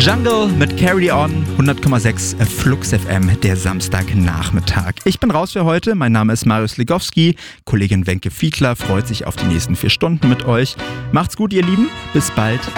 Jungle mit Carry On, 100,6 Flux FM, der Samstagnachmittag. Ich bin raus für heute, mein Name ist Marius Legowski, Kollegin Wenke Fiedler freut sich auf die nächsten 4 Stunden mit euch. Macht's gut, ihr Lieben, bis bald.